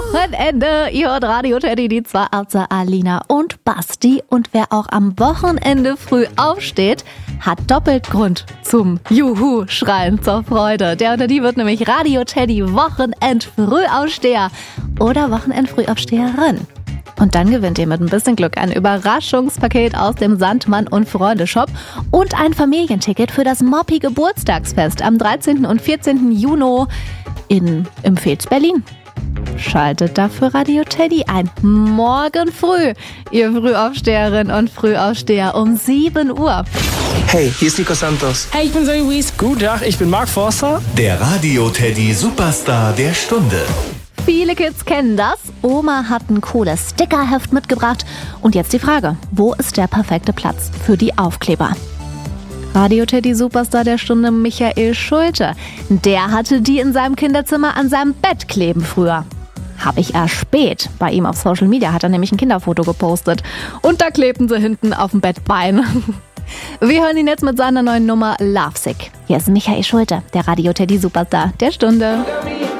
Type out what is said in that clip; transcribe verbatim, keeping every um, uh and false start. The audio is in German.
Wochenende. Ihr hört Radio Teddy, die zwei Ärzte Alina und Basti. Und wer auch am Wochenende früh aufsteht, hat doppelt Grund zum Juhu-Schreien zur Freude. Der oder die wird nämlich Radio Teddy Wochenend-Frühaufsteher oder Wochenend-Frühaufsteherin. Und dann gewinnt ihr mit ein bisschen Glück ein Überraschungspaket aus dem Sandmann und Freunde Shop und ein Familienticket für das Moppi Geburtstagsfest am dreizehnten und vierzehnten Juni in im Fez Berlin. Schaltet dafür Radio Teddy ein. Morgen früh, ihr Frühaufsteherinnen und Frühaufsteher um sieben Uhr. Hey, hier ist Nico Santos. Hey, ich bin Zoe Wies. Guten Tag, ich bin Mark Forster. Der Radio Teddy Superstar der Stunde. Viele Kids kennen das. Oma hat ein cooles Stickerheft mitgebracht. Und jetzt die Frage, wo ist der perfekte Platz für die Aufkleber? Radio Teddy Superstar der Stunde Michael Schulte. Der hatte die in seinem Kinderzimmer an seinem Bett kleben früher. Hab ich erst spät. Bei ihm auf Social Media hat er nämlich ein Kinderfoto gepostet. Und da klebten sie hinten auf dem Bettbein. Wir hören ihn jetzt mit seiner neuen Nummer Lovesick. Hier ist Michael Schulte, der Radio Teddy Superstar der Stunde.